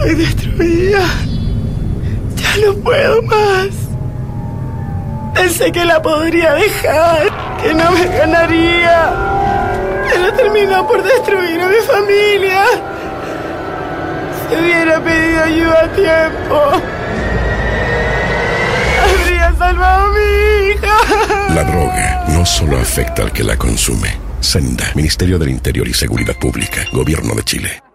Estoy destruida. Ya no puedo más. Pensé que la podría dejar, que no me ganaría, pero terminó por destruir a mi familia. Si hubiera pedido ayuda a tiempo, habría salvado a mi hija. La droga no solo afecta al que la consume. Senda, Ministerio del Interior y Seguridad Pública, Gobierno de Chile.